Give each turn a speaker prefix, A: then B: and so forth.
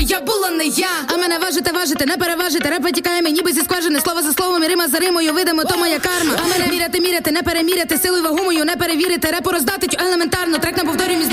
A: я була не я. А мене важити, не переважити. Реп витікає мені ніби зі скважини. Слово за словом і рима за римою. Видимо, то моя карма. А мене міряти, не переміряти. Силу і вагу мою не перевірити. Репу роздати елементарно. Трек на повторюємо.